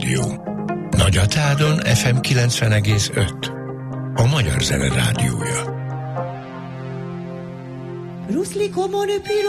Rádió. Nagyatádon FM 90,5. A Magyar Zene Rádiója. Ruszli, comment ne plus